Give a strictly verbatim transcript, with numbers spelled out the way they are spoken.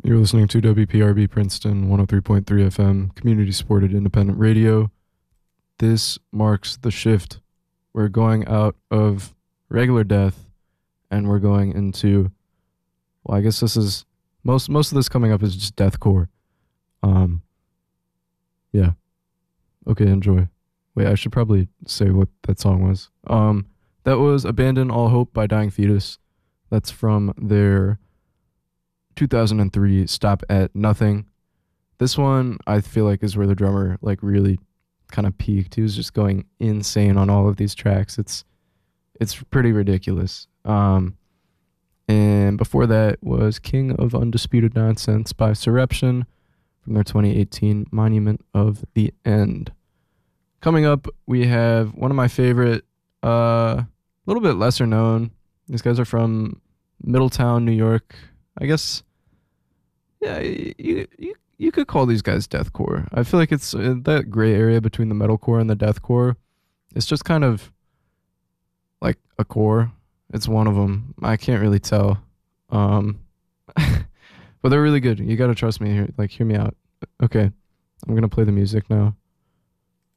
You're listening to W P R B Princeton one oh three point three F M, community supported independent radio. This marks the shift. We're going out of regular death and we're going into, well, I guess this is, most most of this coming up is just deathcore. Um, yeah. Okay, enjoy. Wait, I should probably say what that song was. Um, that was Abandon All Hope by Dying Fetus. That's from their two thousand three Stop at Nothing. This one I feel like is where the drummer like really kind of peaked. He was just going insane on all of these tracks. It's it's pretty ridiculous. Um, and before that was King of Undisputed Nonsense by Surreption from their twenty eighteen Monument of the End. Coming up, we have one of my favorite, a uh, little bit lesser known. These guys are from Middletown, New York. I guess, yeah, you you you could call these guys deathcore. I feel like it's uh, that gray area between the metalcore and the deathcore. It's just kind of like a core. It's one of them. I can't really tell, um, but they're really good. You gotta trust me here. Like, hear me out. Okay, I'm gonna play the music now.